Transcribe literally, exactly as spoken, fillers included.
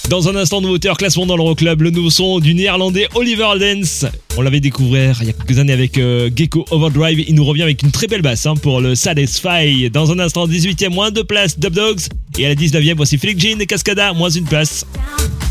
Dans un instant, nouveauté hors classement dans l'Euroclub, le nouveau son du néerlandais Oliver Heldens. On l'avait découvert il y a quelques années avec euh, Gecko Overdrive. Il nous revient avec une très belle basse hein, pour le Satisfy. Dans un instant, dix-huitième, moins deux places, Dub Dogs. Et à la dix-neuvième, voici Felix Jean et Cascada, moins une place.